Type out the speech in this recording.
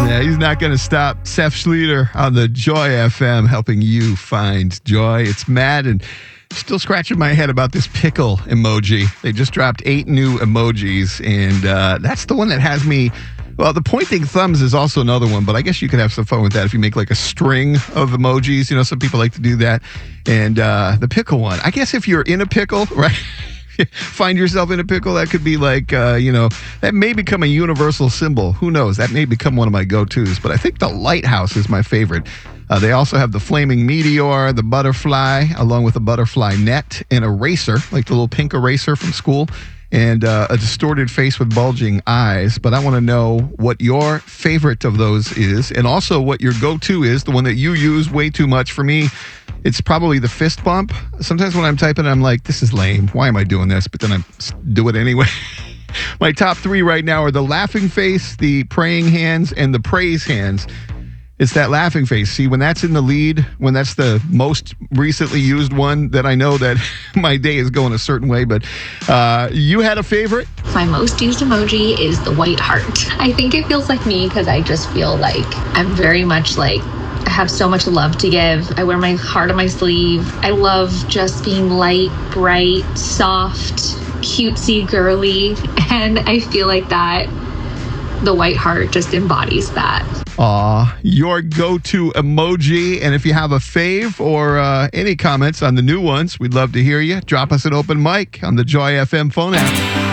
Yeah, he's not going to stop. Seth Schlueter on the Joy FM, helping you find joy. It's Matt, and still scratching my head about this pickle emoji. They just dropped 8 new emojis, and that's the one that has me. Well, the pointing thumbs is also another one, but I guess you could have some fun with that if you make like a string of emojis. You know, some people like to do that. And the pickle one, I guess if you're in a pickle, right? Find yourself in a pickle, that could be like, that may become a universal symbol. Who knows? That may become one of my go-tos. But I think the lighthouse is my favorite. They also have the flaming meteor, the butterfly, along with a butterfly net, and a eraser, like the little pink eraser from school, and a distorted face with bulging eyes. But I want to know what your favorite of those is, and also what your go-to is, the one that you use way too much. For me, it's probably the fist bump. Sometimes when I'm typing, I'm like, this is lame. Why am I doing this? But then I do it anyway. My top 3 right now are the laughing face, the praying hands, and the praise hands. It's that laughing face. See, when that's in the lead, when that's the most recently used one, that I know that my day is going a certain way. But you had a favorite? My most used emoji is the white heart. I think it feels like me because I just feel like I'm very much like, I have so much love to give. I wear my heart on my sleeve. I love just being light, bright, soft, cutesy, girly. And I feel like that the white heart just embodies that. Aw, your go-to emoji. And if you have a fave or any comments on the new ones, we'd love to hear you. Drop us an open mic on the Joy FM phone app.